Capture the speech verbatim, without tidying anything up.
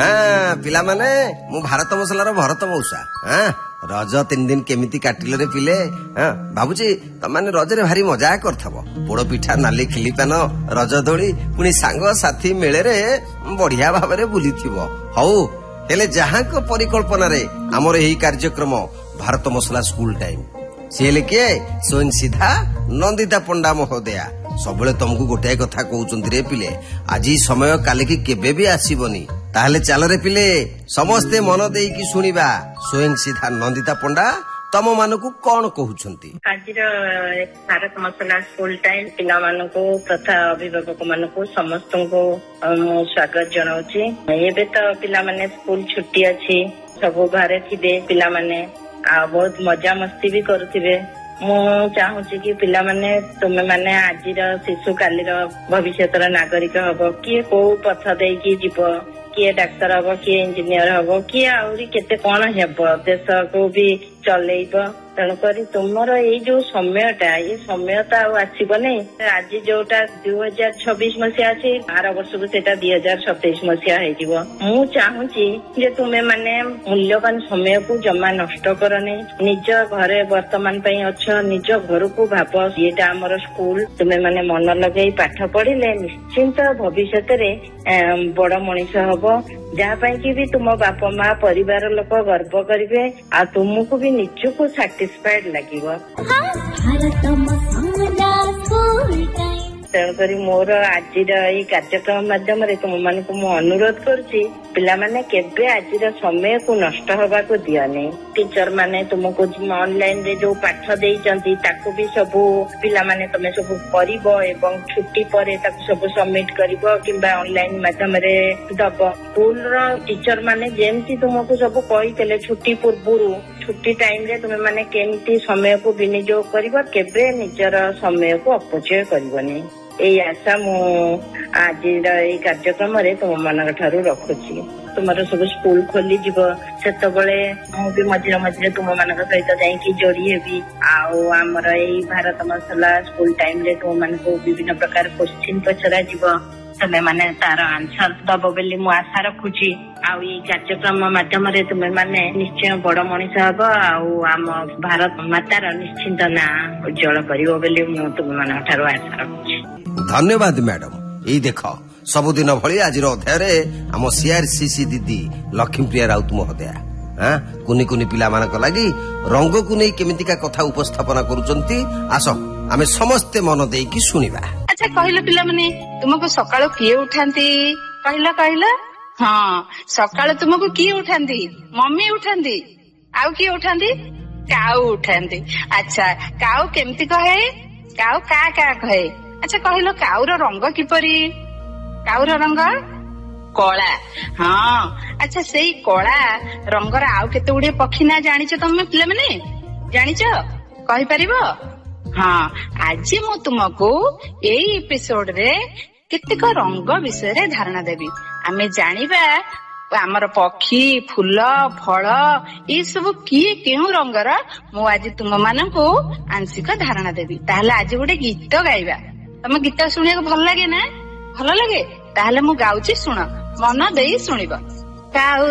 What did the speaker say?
हाँ पिला माने मु भारत मसलार भरत मौसा। हाँ रज तीन दिन केमिति काटिल रे पिले। हाँ भाबुची तमाने रजरे भारी मजा करथबो। पोड़ पिठा नाली खिलिपान रज दोली पुणी सांग साथी मेले रे बढ़िया भाबरे बुलिथिबो। हौ हेले जहाँ को परिकल्पना रे हमर एही कार्यक्रम भारत मसला स्कूल टाइम सी हेले किए स्वयं सीधा नंदिता पंडा महोदया सबले तुमको गोटाए कथा कहउचंती रे पिले आज समय काले की केबे भी आसीबनी ताहले चाल रे पिले समस्ते मन देई की सुनिबा स्वयं सीधा नंदिता पंडा तम मानकु कौन कहउचंती। आज भारत मसला स्कूल टाइम पिला मानकु तथा अभिभावक मानकु समस्त को स्वागत जनाउची। एबे तो पिला माने स्कूल छुट्टी अछि सब घरे थिबे पिला माने आ बहुत मजा मस्ती भी करुथिबे। मु चाहूची कि पिला माने तुमे माने आज शिशु काली भविष्य नागरिक हबो किए को पथ देकी जीव किए डाक्तर हबो किए इंजीनियर हबो किए आउरी केते कोन हेबो देश को भी चलेइब। तेणुकरी तुमर ये जो समयटा ये समय तो आसब नहीं आज जोटा दुई हजार छब्बीस मसीहा अच्छी आर वर्ष को सेटा दुई हजार सतैश मसीहा हो चाहूची जे तुम्हें माने मूल्यवान समय को जमा नष्ट कर नहीं निज घरे वर्तमान अच्छ निज घर को भाव ये आमर स्कूल तुम्हें माने मन लगे पाठ पढ़िले निश्चिंत भविष्य बड़ मनीष हम जहाँ कि भी तुम बापा माँ परिवार लोक गर्व करेंगे आ तुमको भी निजको साटिस्फाइड लगे। तेणुकरी मोर आज कार्यक्रम माध्यम तुम मान को अनुरोध करुच्ची पिला माने केबे आज समय को नष्ट हवा को दियनी। टीचर माने तुमको ऑनलाइन रे जो पाठ देइचंती ताको भी सब पिला माने तमे सब करिवो एवं छुट्टी परे ताको सब सबमिट करिवो किंबा ऑनलाइन माध्यम रे दबो। स्कूल रो टीचर माने जेमती तुमको सब कहितले छुट्टी पूर्वरु छुट्टी टाइम रे तुमे माने केमती समय को विनियोग करिवो केबे निजर समय को अपचय करिवोनी। एई आशा मु आज कार्यक्रम रे तुम मान ठारू रखुची। तुमर सब स्कूल खोली जीव सेत बळे मु भी मझिरे मझिरे तुम मान सहित जाइकी जोड़ी हेबी आउ आमर एई भारत मसला स्कूल टाइम रे तुम मान को विभिन्न प्रकार क्वेश्चन पचरा जीव तमे माने तार आंसर दबो बेली मु आशा रखुची। आउ ई कार्यक्रम माध्यम रे तुमे माने निश्चय बड़ मनीष हबो आउ आम भारत मातार निश्चिंत ना उज्जवल करिवो बेली मु तुम मान ठारू आशा रखुची। धन्यवाद मैडम। यही देख सबुदिन भली आज अध्याय आम सीआरसीसी दीदी लक्ष्मीप्रिया राउत महोदया हाँ कुनी कुनी पिला मानक लागि रंग को नहीं केमितिका कथा उपस्थापना करुचंती। आस आमे समस्ते मन देकी सुनिबा। अच्छा कहलो पिला माने तुमको सकाळ किए उठांती कहला कहला। हाँ सकाळ तुमको किए उठांती मम्मी उठांती आउ किए उठांती काऊ उठांती। अच्छा काऊ केमिति कहे काऊ का का कहे। अच्छा कहलो काउर रंग किपरी काउर रंग कला। हाँ अच्छा से कला रंगर आउ केते गुडे पक्षी ना जानिଛ तमे पिला माने जानिଛ कहि परिबो। हाँ आज मु तुमको एई एपिसोड रे केतेक रंग विषय रे धारणा देबी। आमे जानिबा आमर पक्षी फूल फल ये सब किए केउ रंगर मु आज तुम मानकु आंशिक धारणा देबी। ताहले आज गोटे गीत गाइबा। तमे गीत शुणिया भल लगे ना भल लगे ताहले मु गाउची सुन मन देई सुनिबो। काउ